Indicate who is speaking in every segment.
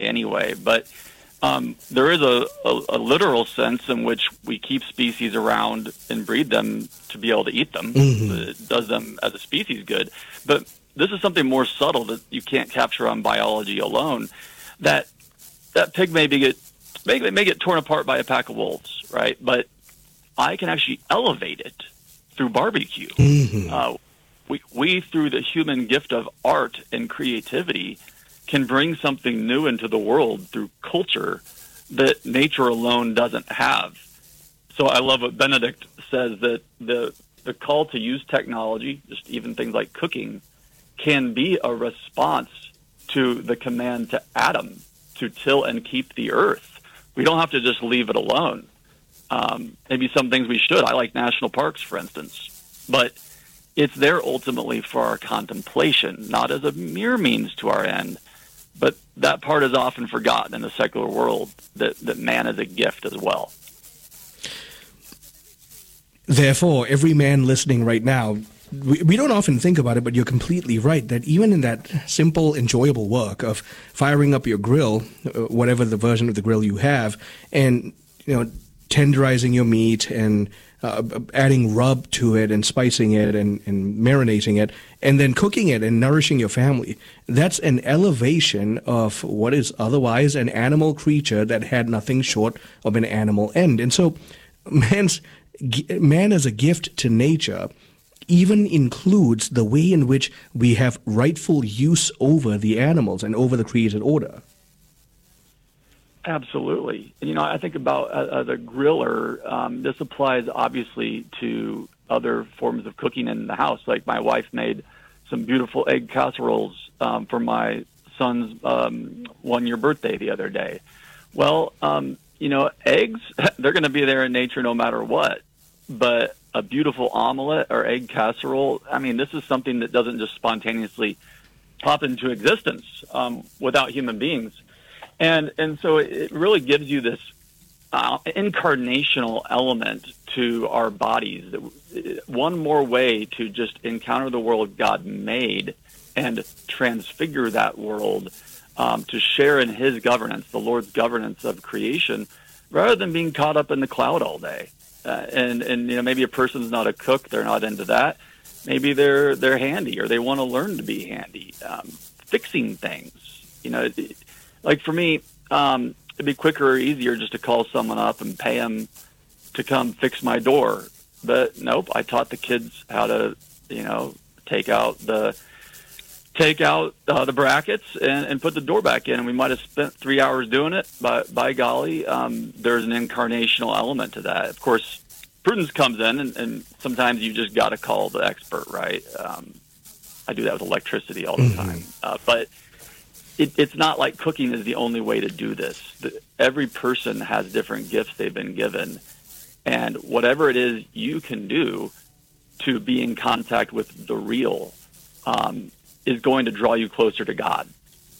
Speaker 1: anyway. But there is a literal sense in which we keep species around and breed them to be able to eat them. It does them as a species good. But this is something more subtle that you can't capture on biology alone. That pig may get torn apart by a pack of wolves, right? But I can actually elevate it through barbecue. We through the human gift of art and creativity, can bring something new into the world through culture that nature alone doesn't have. So I love what Benedict says, that the call to use technology, just even things like cooking, can be a response to the command to Adam to till and keep the earth. We don't have to just leave it alone. Maybe some things we should. I like national parks, for instance. But it's there ultimately for our contemplation, not as a mere means to our end. But that part is often forgotten in the secular world, that man is a gift as well.
Speaker 2: Therefore, every man listening right now, we don't often think about it, but you're completely right, that even in that simple, enjoyable work of firing up your grill, whatever the version of the grill you have, and tenderizing your meat and adding rub to it and spicing it and marinating it, and then cooking it and nourishing your family. That's an elevation of what is otherwise an animal creature that had nothing short of an animal end. And so man as a gift to nature even includes the way in which we have rightful use over the animals and over the created order.
Speaker 1: Absolutely. And, I think about as a griller, this applies obviously to other forms of cooking in the house. Like my wife made some beautiful egg casseroles for my son's 1-year birthday the other day. Well, eggs, they're going to be there in nature no matter what. But a beautiful omelet or egg casserole, this is something that doesn't just spontaneously pop into existence without human beings. And so it really gives you this incarnational element to our bodies. One more way to just encounter the world God made and transfigure that world to share in His governance, the Lord's governance of creation, rather than being caught up in the cloud all day. And maybe a person's not a cook; they're not into that. Maybe they're handy, or they want to learn to be handy, fixing things. Like for me, it'd be quicker or easier just to call someone up and pay them to come fix my door. But nope, I taught the kids how to, take out the brackets and put the door back in. And we might have spent 3 hours doing it, but by golly, there's an incarnational element to that. Of course, prudence comes in, and sometimes you just got to call the expert, right? I do that with electricity all the time. But it's not like cooking is the only way to do this. Every person has different gifts they've been given. And whatever it is you can do to be in contact with the real is going to draw you closer to God.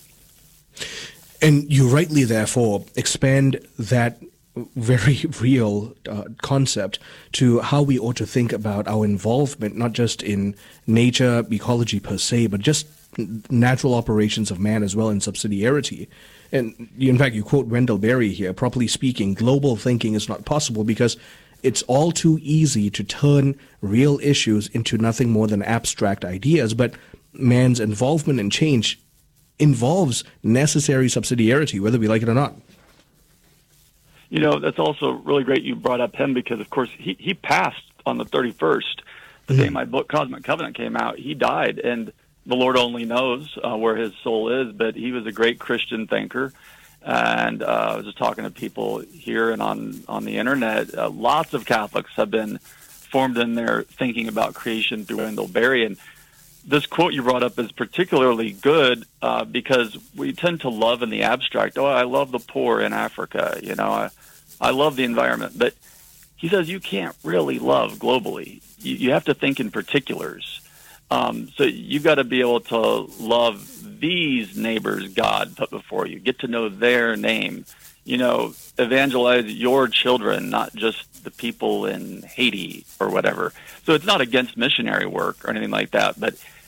Speaker 2: And you rightly, therefore, expand that very real concept to how we ought to think about our involvement, not just in nature, ecology per se, but just natural operations of man as well in subsidiarity. And in fact, you quote Wendell Berry here, properly speaking, global thinking is not possible because it's all too easy to turn real issues into nothing more than abstract ideas, but man's involvement in change involves necessary subsidiarity, whether we like it or not.
Speaker 1: That's also really great you brought up him because, of course, he passed on the 31st, the day my book, Cosmic Covenant, came out. He died, and the Lord only knows where his soul is, but he was a great Christian thinker. And I was just talking to people here and on the Internet. Lots of Catholics have been formed in their thinking about creation through Wendell Berry. And this quote you brought up is particularly good because we tend to love in the abstract. Oh, I love the poor in Africa. I love the environment. But he says you can't really love globally. You have to think in particulars. So you've got to be able to love these neighbors God put before you, get to know their name, evangelize your children, not just the people in Haiti or whatever. So it's not against missionary work or anything like that, but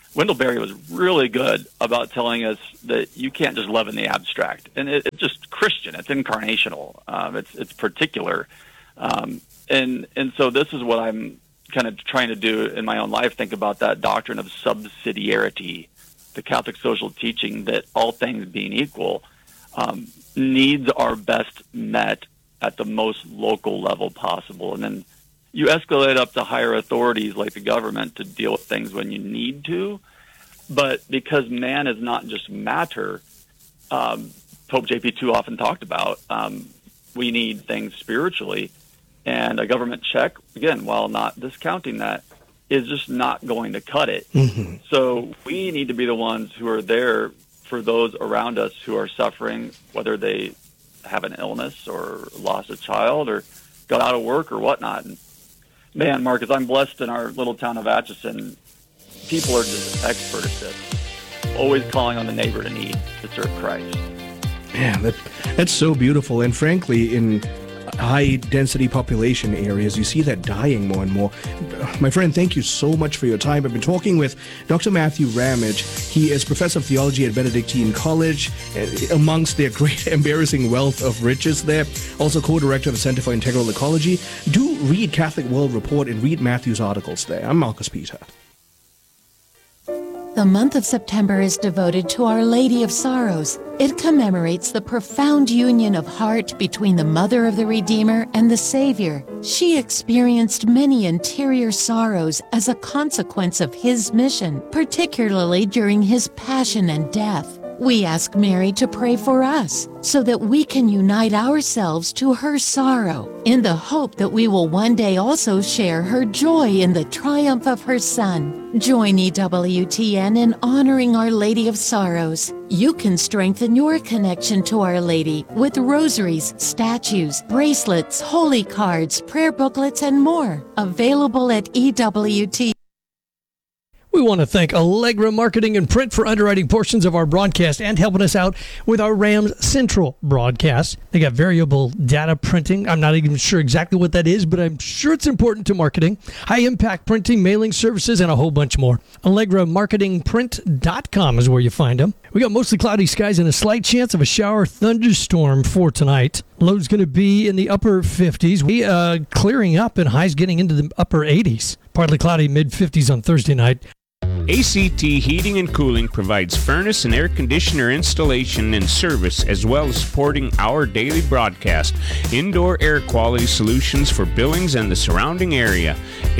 Speaker 1: Wendell Berry was really good about telling us that you can't just love in the abstract, and it's just Christian. It's incarnational. It's particular, and so this is what I'm kind of trying to do in my own life. Think about that doctrine of subsidiarity, the Catholic social teaching that all things being equal, needs are best met at the most local level possible, and then you escalate up to higher authorities like the government to deal with things when you need to. But because man is not just matter, Pope JP2 often talked about, we need things spiritually. And a government check, again, while not discounting that, is just not going to cut it. Mm-hmm. So we need to be the ones who are there for those around us who are suffering, whether they have an illness or lost a child or got out of work or whatnot. And man, Marcus, I'm blessed in our little town of Atchison. People are just expert at this, always calling on the neighbor to need to serve Christ.
Speaker 2: Man, that's so beautiful. And frankly, in high-density population areas, you see that dying more and more. My friend, thank you so much for your time. I've been talking with Dr. Matthew Ramage. He is professor of theology at Benedictine College, amongst their great embarrassing wealth of riches there. Also co-director of the Center for Integral Ecology. Do read Catholic World Report and read Matthew's articles there. I'm Marcus Peter.
Speaker 3: The month of September is devoted to Our Lady of Sorrows. It commemorates the profound union of heart between the Mother of the Redeemer and the Savior. She experienced many interior sorrows as a consequence of His mission, particularly during His passion and death. We ask Mary to pray for us so that we can unite ourselves to her sorrow in the hope that we will one day also share her joy in the triumph of her Son. Join EWTN in honoring Our Lady of Sorrows. You can strengthen your connection to Our Lady with rosaries, statues, bracelets, holy cards, prayer booklets, and more. Available at EWTN.
Speaker 4: We want to thank Allegra Marketing and Print for underwriting portions of our broadcast and helping us out with our Rams Central broadcast. They got variable data printing. I'm not even sure exactly what that is, but I'm sure it's important to marketing. High-impact printing, mailing services, and a whole bunch more. AllegraMarketingPrint.com is where you find them. We got mostly cloudy skies and a slight chance of a shower thunderstorm for tonight. Load's going to be in the upper 50s. We clearing up and highs getting into the upper 80s. Partly cloudy, mid-50s on Thursday night.
Speaker 5: ACT Heating and Cooling provides furnace and air conditioner installation and service, as well as supporting our daily broadcast. Indoor air quality solutions for Billings and the surrounding area.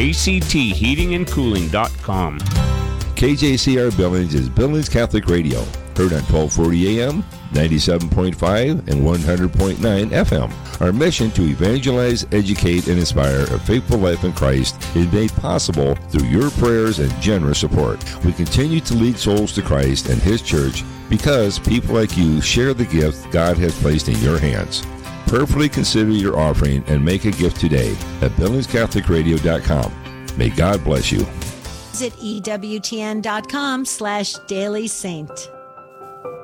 Speaker 5: ACTheatingandcooling.com.
Speaker 6: KJCR Billings is Billings Catholic Radio, heard on 1240 AM, 97.5 and 100.9 FM. Our mission to evangelize, educate, and inspire a faithful life in Christ is made possible through your prayers and generous support. We continue to lead souls to Christ and His church because people like you share the gift God has placed in your hands. Prayerfully consider your offering and make a gift today at BillingsCatholicRadio.com. May God bless you.
Speaker 7: Visit EWTN.com/Daily Saint.